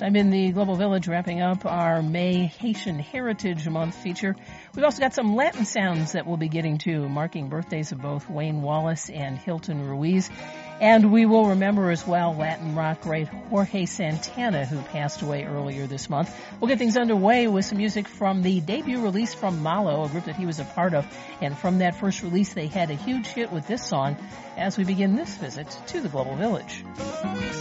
I'm in the Global Village wrapping up our May Haitian Heritage Month feature. We've also got some Latin sounds that we'll be getting to, marking birthdays of both Wayne Wallace and Hilton Ruiz. And we will remember as well Latin rock great Jorge Santana, who passed away earlier this month. We'll get things underway with some music from the debut release from Malo, a group that he was a part of. And from that first release, they had a huge hit with this song as we begin this visit to the Global Village.